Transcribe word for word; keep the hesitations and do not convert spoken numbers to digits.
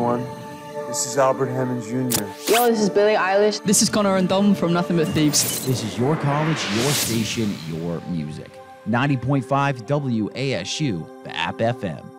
everyone. This is Albert Hammond Junior Yo, this is Billie Eilish. This is Connor and Dom from Nothing But Thieves. This is your college, your station, your music. ninety point five W A S U, the App F M.